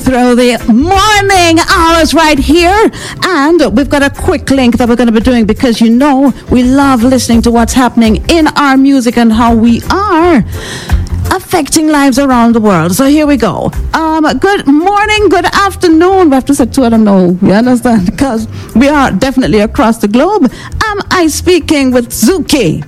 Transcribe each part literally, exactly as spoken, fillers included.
Through the morning hours right here, and we've got a quick link that we're going to be doing because you know we love listening to what's happening in our music and how we are affecting lives around the world. So here we go. Um, good morning, good afternoon. We have to say two, I don't know. You understand? Because we are definitely across the globe. Am I speaking with Zuki?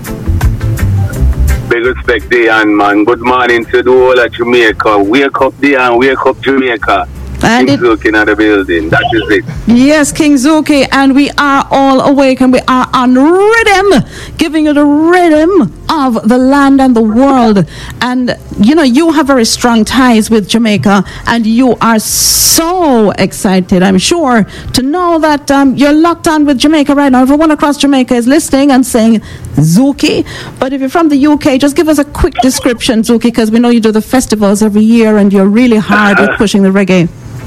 Big respect, Dion, man. Good morning to the whole of Jamaica. Wake up, Dion. Wake up, Jamaica. And King Zuki in the building. That is it. Yes, King Zuki, and we are all awake and we are on rhythm, giving you the rhythm of the land and the world. And you know, you have very strong ties with Jamaica, and you are so excited, I'm sure, to know that um, you're locked on with Jamaica right now. Everyone across Jamaica is listening and saying Zuki. But if you're from the U K, just give us a quick description, Zuki, because we know you do the festivals every year and you're really hard at pushing the reggae.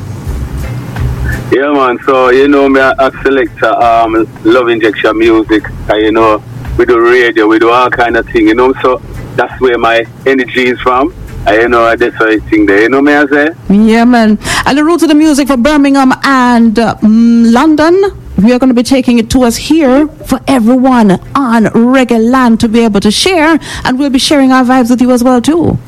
Yeah, man. So, you know, me I select um, Love Injection music. And, you know, we do radio, we do all kind of thing, you know. So, that's where my energy is from. And, you know, that's why I think there. You know me, I say? Yeah, man. And the roots of the music for Birmingham and uh, London, we are going to be taking it to us here for everyone on Reggae Land to be able to share. And we'll be sharing our vibes with you as well, too.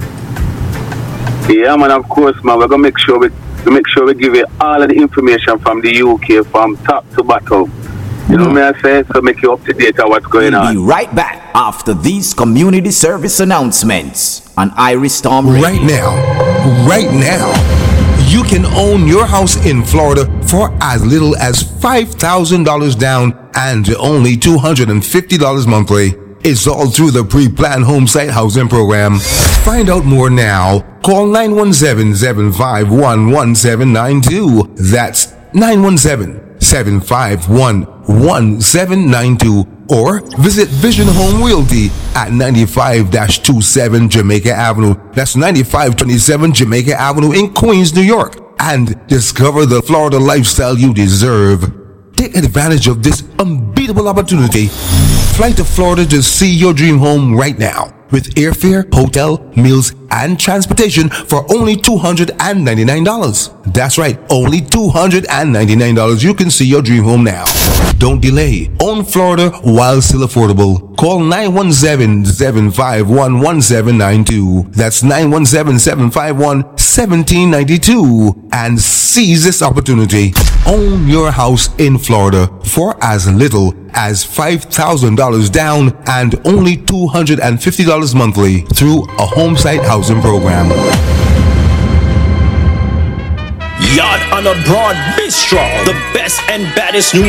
Yeah, man, of course, man. We're going to make sure we... to make sure we give you all of the information from the U K from top to bottom. You know what I say? So make you up to date on what's going on. We'll be right back after these community service announcements on Iris Storm Radio. Right now, right now, you can own your house in Florida for as little as five thousand dollars down and only two hundred fifty dollars monthly. It's all through the pre-planned home site housing program. Find out more now. Call nine one seven, seven five one, one seven nine two. That's nine one seven, seven five one, one seven nine two. Or visit Vision Home Realty at ninety-five twenty-seven Jamaica Avenue. That's ninety-five twenty-seven Jamaica Avenue in Queens, New York. And discover the Florida lifestyle you deserve. Take advantage of this unbeatable opportunity. Fly to Florida to see your dream home right now with airfare, hotel, meals, and transportation for only two hundred ninety-nine dollars. That's right, only two hundred ninety-nine dollars. You can see your dream home now. Don't delay. Own Florida while still affordable. Call nine one seven, seven five one, one seven nine two. That's nine one seven, seven five one, one seven nine two. And seize this opportunity. Own your house in Florida for as little as five thousand dollars down and only two hundred fifty dollars monthly through a home site housing program. Yard on a Broad Bistro, the best and baddest new